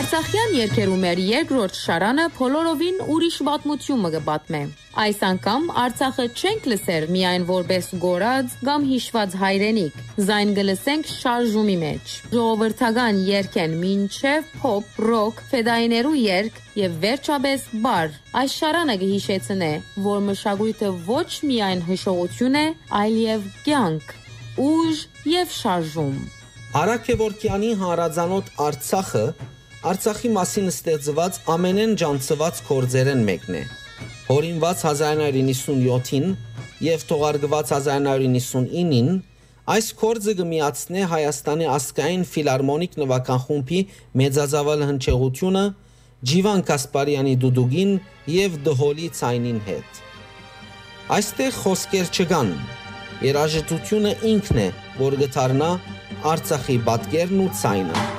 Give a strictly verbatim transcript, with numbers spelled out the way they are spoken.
Արցախյան երգերու մեր երկրորդ շարանը փոլորովին ուրիշ պատմություն մը կպատմե։ Այս անգամ Արցախը չենք լսեր միայն որպես գորած կամ հիշված հայրենիք, զայն կլսենք շարժումի մեջ։ Ժողովրդական երգ են մինչև փոփ, ռոք, ֆեդայիներու երգ եւ վերջապես բար։ Այս շարանը կհիշեցնե, որ մշակույթը ոչ միայն հիշողություն է, այլև կյանք, ուժ եւ շարժում։ Արաքե Գևորգյանի հանրազանոթ Արցախը Արցախի մասին ստեղծված ամենեն ջանցված գործերեն մեկն է։ Հորինված հազար նոյ հարյուր նվաթ յոթին եւ թողարկված հազար նոյ հարյուր նվաթինին այս գործը կմիացնե Հայաստանի ազգային ֆիլհարմոնիկ նվագախմբի խումբի մեծածավալ հնչեղությունը Ջիվան Կասպարյանի դուդուկին եւ դհոլի ցայնին հետ։ Այստեղ խոսքեր չկան։ Երաժշտությունը ինքն է, որ գտարնա Արցախի պատկերն ու ցայնը։